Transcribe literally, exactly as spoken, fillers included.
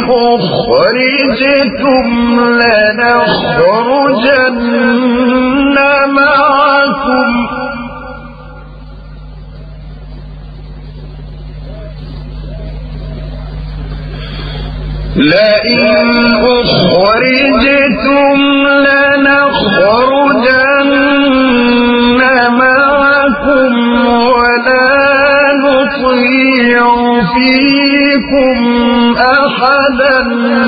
أخرجتم لنخرجن معكم لئن أخرجتم لنخرجن معكم ولا نطيع فيكم أحدا